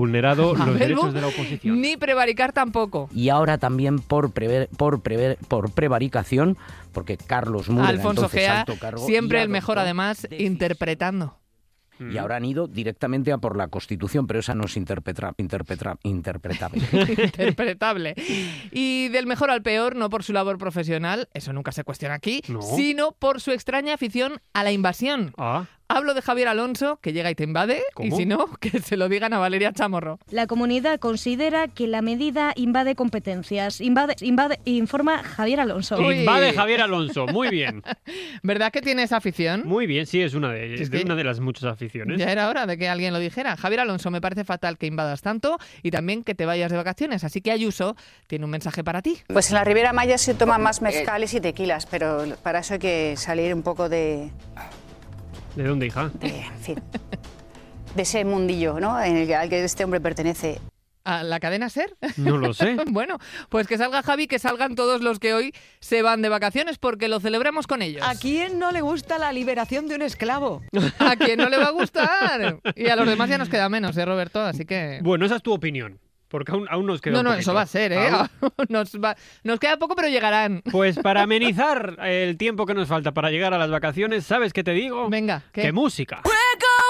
vulnerado los derechos de la oposición. Ni prevaricar tampoco. Y ahora también por prevaricación, porque Carlos Múrega, Alfonso entonces Gea, alto cargo, siempre y el mejor adoptó además, decisiones. interpretando. Y ahora han ido directamente a por la Constitución, pero esa no es interpretable. Interpretable. Y del mejor al peor, no por su labor profesional, eso nunca se cuestiona aquí, No. sino por su extraña afición a la invasión. Ah, Hablo de Javier Alonso, que llega y te invade, ¿Cómo? y si no, que se lo digan a Valeria Chamorro. La comunidad considera que la medida invade competencias. Informa Javier Alonso. Uy. invade Javier Alonso, muy bien. ¿Verdad que tiene esa afición? Muy bien, sí, es una de, Es de que una de las muchas aficiones. Ya era hora de que alguien lo dijera. Javier Alonso, me parece fatal que invadas tanto y también que te vayas de vacaciones. Así que Ayuso tiene un mensaje para ti. Pues en la Riviera Maya se toman más mezcales y tequilas, pero para eso hay que salir un poco de ¿De dónde, hija? en fin, de ese mundillo, ¿no? Al que este hombre pertenece. ¿A la cadena SER? No lo sé. Bueno, pues que salga Javi, que salgan todos los que hoy se van de vacaciones porque lo celebramos con ellos. ¿A quién no le gusta la liberación de un esclavo? ¿A quién no le va a gustar? Y a los demás ya nos queda menos, Roberto? Así que... Bueno, esa es tu opinión, porque aún nos queda No, un no, poquito. eso va a ser, ¿eh? Nos queda poco, pero llegarán. Pues para amenizar el tiempo que nos falta para llegar a las vacaciones, ¿sabes qué te digo? Venga, ¿qué? ¡Qué música!